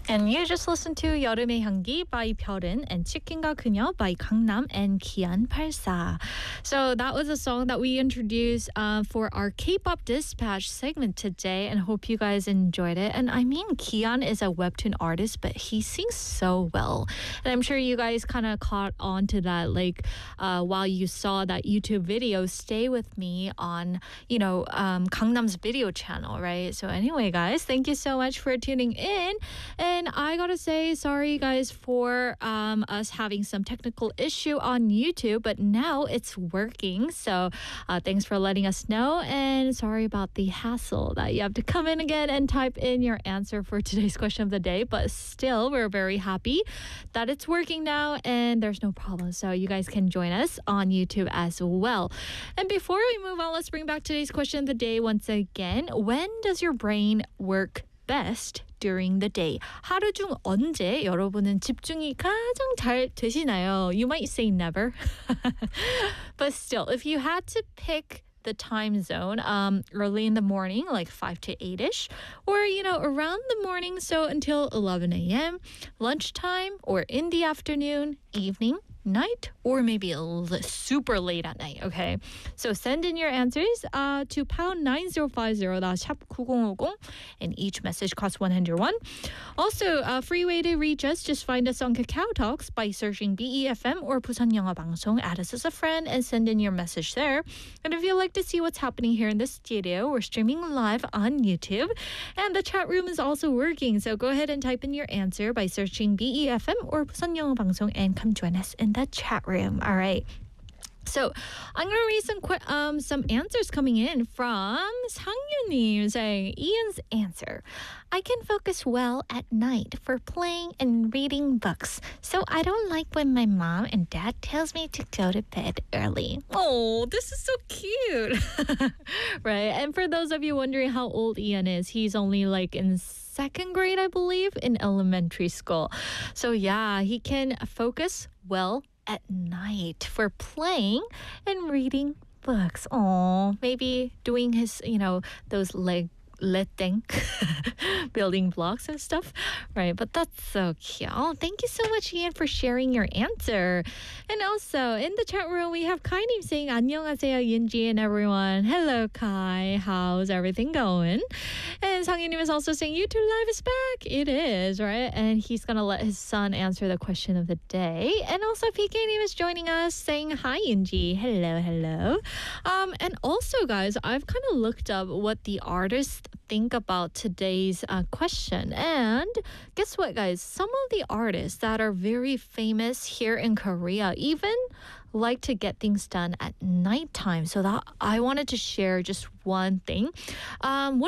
And you just listened to 여름의 향기 by Pyeorin and 치킨과 그녀 by Gangnam and Kian 84. So that was a song that we introduced for our K-pop dispatch segment today, and hope you guys enjoyed it. And I mean, Kian is a webtoon artist, but he sings so well. And I'm sure you guys kind of caught on to that, like while you saw that YouTube video, Stay With Me on, Gangnam's video channel, right? So anyway, guys, thank you so much for tuning in. And I gotta say, sorry guys for us having some technical issue on YouTube, but now it's working. So thanks for letting us know, and sorry about the hassle that you have to come in again and type in your answer for today's question of the day. But still, we're very happy that it's working now and there's no problem. So you guys can join us on YouTube as well. And before we move on, let's bring back today's question of the day once again. When does your brain work best during the day? 하루 중 언제 여러분은 집중이 가장 잘 되시나요? You might say never. But still, if you had to pick the time zone, early in the morning, like 5 to 8-ish, or, around the morning, so until 11 a.m., lunchtime, or in the afternoon, evening, night, or maybe super late at night, okay? So send in your answers to pound 9050, that's 샵 9050, and each message costs 101. Also, a free way to reach us, just find us on Kakao Talks by searching BEFM or Busan Yeonghwa Bangsong, add us as a friend, and send in your message there. And if you'd like to see what's happening here in the studio, we're streaming live on YouTube, and the chat room is also working, so go ahead and type in your answer by searching BEFM or Busan Yeonghwa Bangsong and come join us in the chat room. All right. So I'm going to read some answers coming in from 상유님 saying, Ian's answer. I can focus well at night for playing and reading books. So I don't like when my mom and dad tells me to go to bed early. Oh, this is so cute. Right. And for those of you wondering how old Ian is, he's only like in second grade, I believe, in elementary school. So yeah, he can focus well at night for playing and reading books. Oh, maybe doing his, those thing, building blocks and stuff, right? But that's so cute. Oh, thank you so much, Ian, for sharing your answer. And also in the chat room, we have Kai-님 saying 안녕하세요, Yunji and everyone. Hello, Kai. How's everything going? And Sang-nim is also saying YouTube Live is back. It is, right? And he's gonna let his son answer the question of the day. And also PK-nim is joining us saying hi, Yunji. Hello. And also, guys, I've kind of looked up what the artists think about today's question. And guess what, guys? Some of the artists that are very famous here in Korea even like to get things done at nighttime. So that I wanted to share just one thing. One